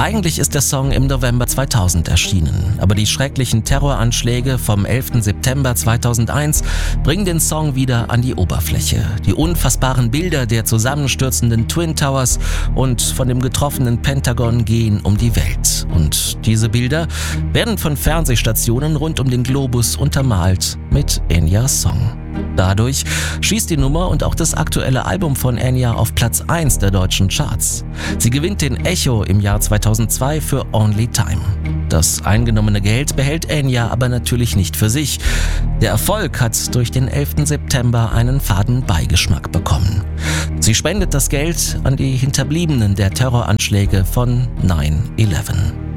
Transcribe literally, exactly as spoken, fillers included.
Eigentlich ist der Song im November zweitausend erschienen, aber die schrecklichen Terroranschläge vom elften September zweitausendeins bringen den Song wieder an die Oberfläche. Die unfassbaren Bilder der zusammenstürzenden Twin Towers und von dem getroffenen Pentagon gehen um die Welt. Und diese Bilder werden von Fernsehstationen rund um den Globus untermalt mit Enyas Song. Dadurch schießt die Nummer und auch das aktuelle Album von Enya auf Platz eins der deutschen Charts. Sie gewinnt den Echo im Jahr zweitausendzwei für Only Time. Das eingenommene Geld behält Enya aber natürlich nicht für sich. Der Erfolg hat durch den elften September einen faden Beigeschmack bekommen. Sie spendet das Geld an die Hinterbliebenen der Terroranschläge von nine eleven.